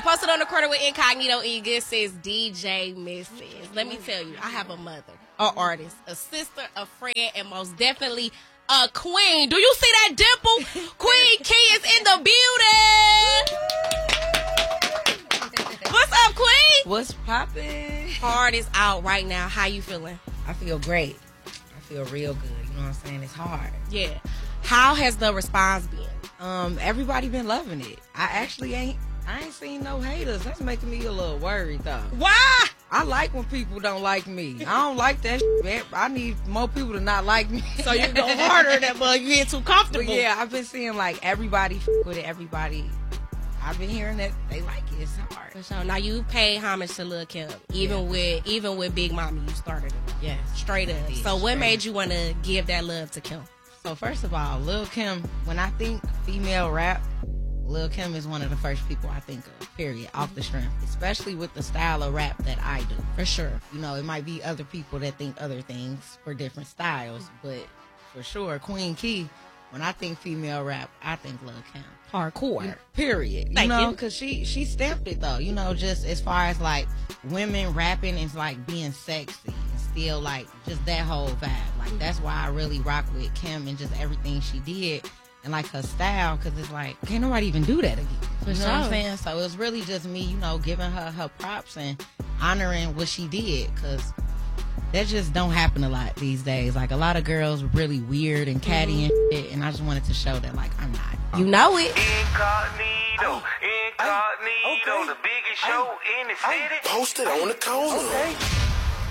Posted on the corner with Incognito Eagle says DJ Mrs. Let me tell you, I have a mother, an artist, a sister, a friend, and most definitely a queen. Do you see that dimple? Queen Key is in the building. What's up, Queen? What's poppin'? Hard is out right now. How you feeling? I feel great. I feel real good. You know what I'm saying? It's hard. Yeah. How has the response been? Everybody been loving it. I ain't seen no haters. That's making me a little worried though. Why? I like when people don't like me. I don't like that shit. I need more people to not like me. So you go harder than but you get too comfortable. But yeah, I've been seeing like everybody with it. Everybody. I've been hearing that they like it. It's hard. For sure. Now you pay homage to Lil' Kim, even with Big Mama, you started it. Yes. Straight up. So what made you want to give that love to Kim? So first of all, Lil' Kim, when I think female rap, Lil' Kim is one of the first people I think of, period, off the strength, especially with the style of rap that I do. For sure. You know, it might be other people that think other things for different styles, but for sure, Queen Key, when I think female rap, I think Lil' Kim. Hardcore. Period. Thank you. Because she stamped it, though. You know, just as far as, like, women rapping is, like, being sexy and still, like, just that whole vibe. Like, that's why I really rock with Kim and just everything she did. And like her style, because it's like, can't nobody even do that again. You know what I'm saying? So it was really just me, you know, giving her props and honoring what she did, because that just don't happen a lot these days. Like, a lot of girls were really weird and catty and shit, and I just wanted to show that, like, I'm not. You know it. Incognito, the biggest show in the city. Posted on the corner.